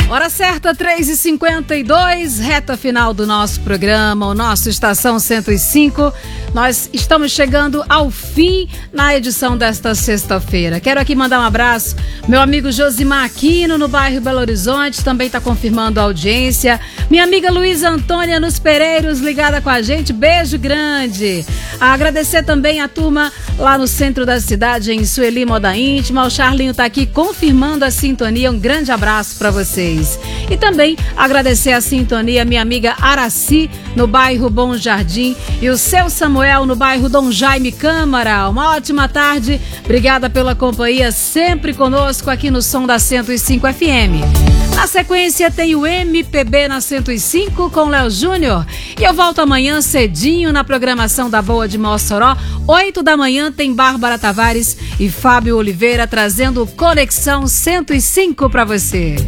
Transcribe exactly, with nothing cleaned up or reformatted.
Hora certa, três e cinquenta e dois, reta final do nosso programa, o nosso Estação cento e cinco. Nós estamos chegando ao fim na edição desta sexta-feira. Quero aqui mandar um abraço, meu amigo Josimar Aquino, no bairro Belo Horizonte, também está confirmando a audiência. Minha amiga Luísa Antônia nos Pereiros, ligada com a gente, beijo grande. Agradecer também a turma lá no centro da cidade, em Sueli Moda Íntima. O Charlinho está aqui confirmando a sintonia, um grande abraço para vocês. E também agradecer a sintonia minha amiga Araci, no bairro Bom Jardim, e o seu Samuel, no bairro Dom Jaime Câmara. Uma ótima tarde, obrigada pela companhia, sempre conosco aqui no Som da cento e cinco F M. Na sequência tem o M P B na cento e cinco com Léo Júnior. E eu volto amanhã cedinho na programação da Boa de Mossoró. oito da manhã tem Bárbara Tavares e Fábio Oliveira trazendo Conexão cento e cinco para você.